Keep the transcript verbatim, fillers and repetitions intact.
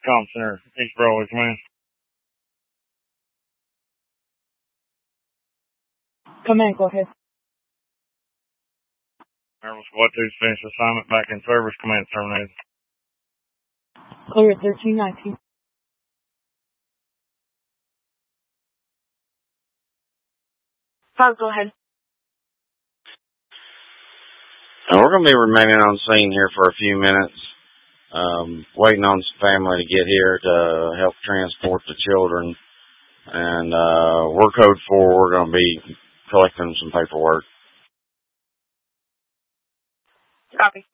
Comm Center, East Broadway, come in. Come in, go ahead. Maryville Squad two's finished assignment, back in service, command terminated. Clear thirteen nineteen. Five, go ahead. Now we're going to be remaining on scene here for a few minutes, um, waiting on some family to get here to help transport the children. And uh, we're code four. We're going to be collecting some paperwork. Copy.